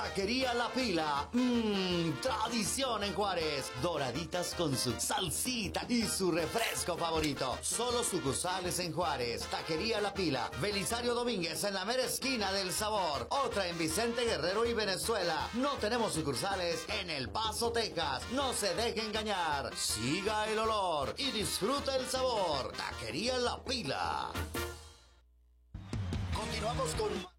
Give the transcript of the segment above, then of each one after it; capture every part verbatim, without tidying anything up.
Taquería La Pila. Mmm, tradición en Juárez. Doraditas con su salsita y su refresco favorito. Solo sucursales en Juárez. Taquería La Pila. Belisario Domínguez en la mera esquina del sabor. Otra en Vicente Guerrero y Venezuela. No tenemos sucursales en El Paso, Texas. No se deje engañar. Siga el olor y disfruta el sabor. Taquería La Pila. Continuamos con...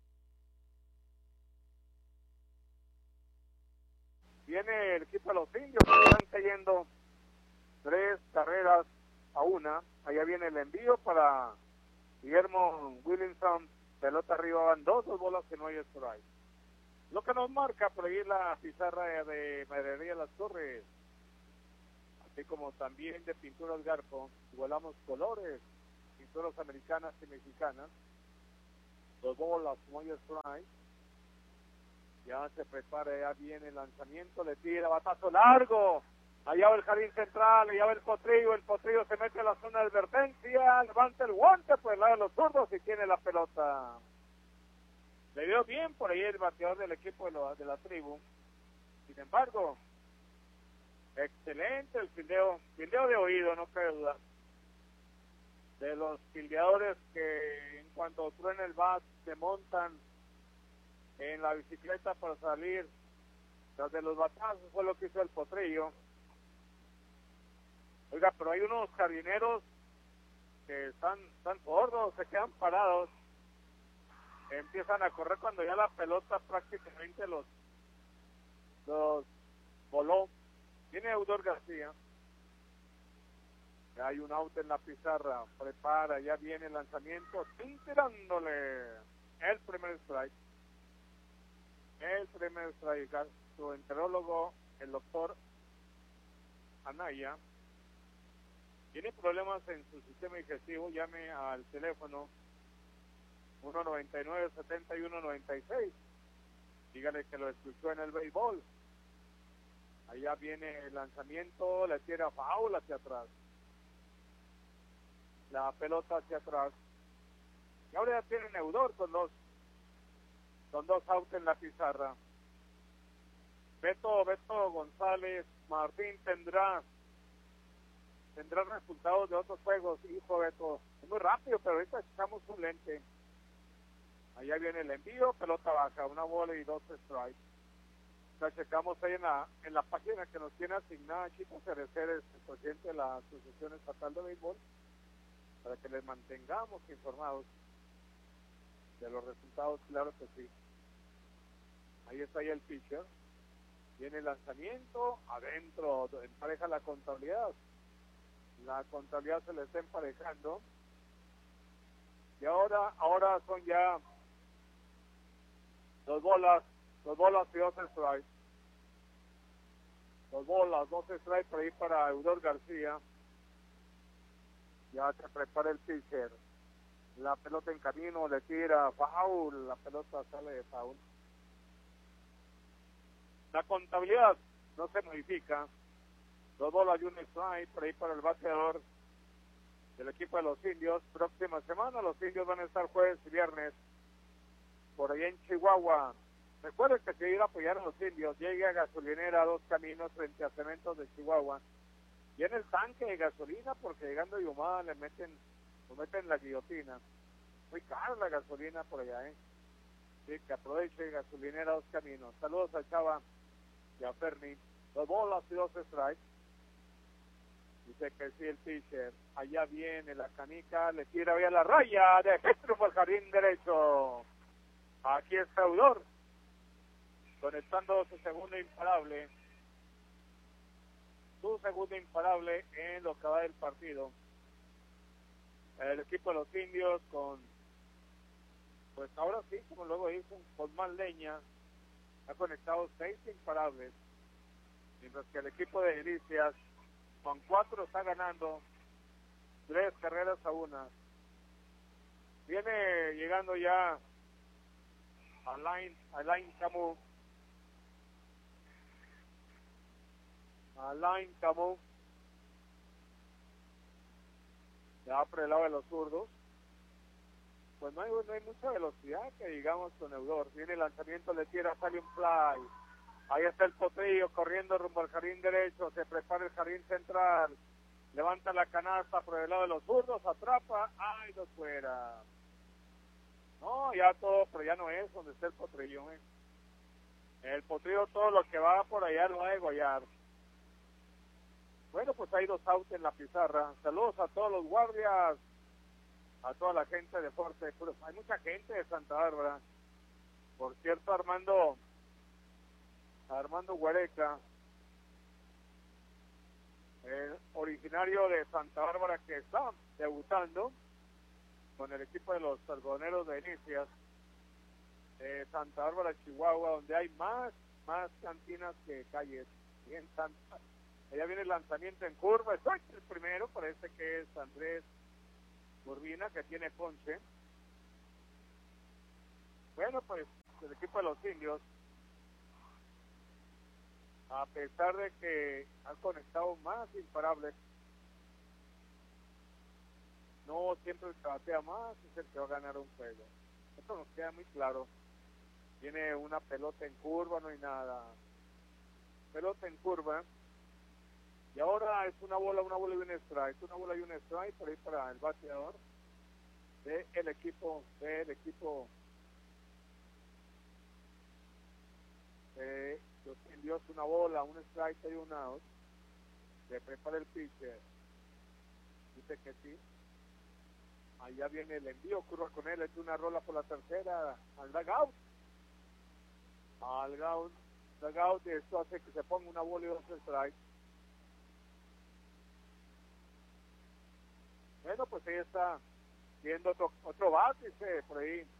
Viene el equipo de los indios, que están cayendo tres carreras a una. Allá viene el envío para Guillermo Williamson. Pelota arriba, van dos, dos bolas que no hay strike. Lo que nos marca por ahí la pizarra de Madrería Las Torres, así como también de Pinturas Garpo. Igualamos colores, pinturas americanas y mexicanas. Dos bolas, no hay strike. Ya se prepara, ya viene el lanzamiento, le tira, batazo largo. Allá va el jardín central, allá va el potrillo, el potrillo se mete a la zona de advertencia, levanta el guante por el lado de los zurdos y tiene la pelota. Le dio bien por ahí el bateador del equipo de, lo, de la tribu. Sin embargo, excelente el fildeo, fildeo de oído, no cabe duda. De los fildeadores que en cuanto truena el bat se montan en la bicicleta para salir tras de los batazos, fue lo que hizo el potrillo. Oiga, pero hay unos jardineros que están, están gordos, se quedan parados, empiezan a correr cuando ya la pelota prácticamente los, los voló. Viene Eudor García, ya hay un out en la pizarra, prepara, ya viene el lanzamiento, tirándole el primer strike. El primer strike, su enterólogo, el doctor Anaya, tiene problemas en su sistema digestivo. Llame al teléfono uno noventa y nueve, setenta y uno noventa y seis. Dígale que lo escuchó en el béisbol. Allá viene el lanzamiento, le tira foul hacia atrás. La pelota hacia atrás. Y ahora ya tiene Eudor con dos. Con dos outs en la pizarra. Beto, Beto González Martín tendrá tendrá resultados de otros juegos. Hijo Beto, es muy rápido, pero ahorita echamos un lente. Allá viene el envío, pelota baja, una bola y dos strikes. La checamos ahí en la, en la página que nos tiene asignada Chito Cerecer, el presidente de la Asociación Estatal de Béisbol, para que les mantengamos informados de los resultados, claro que sí. Ahí está ya el pitcher. Viene el lanzamiento, adentro, empareja la contabilidad. La contabilidad se le está emparejando. Y ahora, ahora son ya dos bolas, dos bolas y dos strikes. Dos bolas, dos strikes por ahí para Eudor García. Ya se prepara el pitcher. La pelota en camino, le tira foul, la pelota sale de foul. La contabilidad no se modifica. Dos bolas y un strike por ahí para el bateador del equipo de los indios. Próxima semana los indios van a estar jueves y viernes por allá en Chihuahua. Recuerden que si ir a apoyar a los indios, llegue a gasolinera Dos Caminos frente a Cementos de Chihuahua. Y en el tanque de gasolina, porque llegando a Yumada le meten, lo meten la guillotina. Muy cara la gasolina por allá, ¿eh? Sí, que aproveche gasolinera Dos Caminos. Saludos a Chava y a Ferni. Dos bolas y dos strikes. Dice que sí el pitcher. Allá viene la canica, le tira bien la raya de Petro por el jardín derecho. Aquí está Eudor, conectando su segundo imparable. Su segundo imparable en lo que va del partido. El equipo de los indios con, pues ahora sí, como luego hizo, con más leña, ha conectado seis imparables, mientras que el equipo de Delicias con cuatro está ganando tres carreras a una. Viene llegando ya Alain, Alain Camus. Alain Camus. Ya por el lado de los zurdos. pues no hay, no hay mucha velocidad que digamos con Eudor. Viene el lanzamiento, le tira, sale un fly. Ahí está el Potrillo corriendo rumbo al jardín derecho, se prepara el jardín central, levanta la canasta por el lado de los zurdos, atrapa, ¡ay, no fuera! No, ya todo, pero ya no es donde está el Potrillo, ¿eh? El Potrillo todo lo que va por allá lo va a degollar. Bueno, pues hay dos outs en la pizarra. Saludos a todos los guardias, a toda la gente de Forte Cruz. Hay mucha gente de Santa Bárbara. Por cierto, Armando, Armando Huereca, el originario de Santa Bárbara que está debutando con el equipo de los algodoneros de Inicias, de Santa Bárbara, Chihuahua, donde hay más, más cantinas que calles. Bien, Santa. Allá viene el lanzamiento en curva, es el primero, parece que es Andrés Urbina, que tiene ponche. Bueno, pues el equipo de los indios, a pesar de que han conectado más imparables, no siempre el que batea más es el que va a ganar un juego. Esto nos queda muy claro. Tiene una pelota en curva, no hay nada. Pelota en curva. Y ahora es una bola, una bola y un strike. Una bola y un strike por ahí para el bateador del equipo, del equipo de los indios. Una bola, un strike y un out. Se prepara el pitcher. Dice que sí. Allá viene el envío, curva con él, es una rola por la tercera al dugout. Al dugout, dugout, y esto hace que se ponga una bola y dos strikes. Bueno, pues ahí está viendo otro, otro bate, por ahí